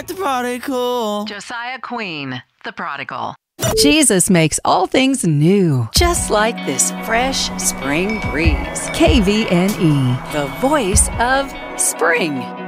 the prodigal. Josiah Queen, the prodigal. Jesus makes all things new, just like this fresh spring breeze. KVNE, the voice of spring.